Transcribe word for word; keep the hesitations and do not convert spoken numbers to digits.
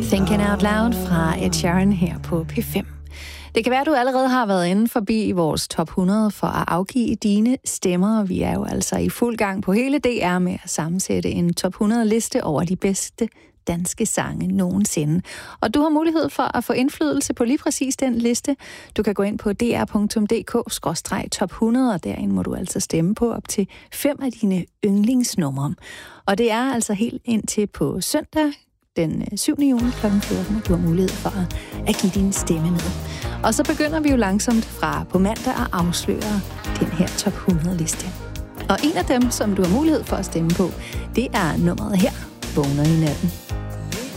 Thinking Out Loud fra Ed Sheeran her på P fem. Det kan være, at du allerede har været inde forbi vores top hundrede for at afgive dine stemmer. Vi er jo altså i fuld gang på hele D R med at sammensætte en top hundrede liste over de bedste danske sange nogensinde. Og du har mulighed for at få indflydelse på lige præcis den liste. Du kan gå ind på d r punktum d k skråstreg top hundrede, og derinde må du altså stemme på op til fem af dine yndlingsnumre. Og det er altså helt indtil på søndag den syvende juni klokken fjorten, at du har mulighed for at give din stemme med. Og så begynder vi jo langsomt fra på mandag at afsløre den her top hundrede liste. Og en af dem, som du har mulighed for at stemme på, det er nummeret her, Vågner i natten.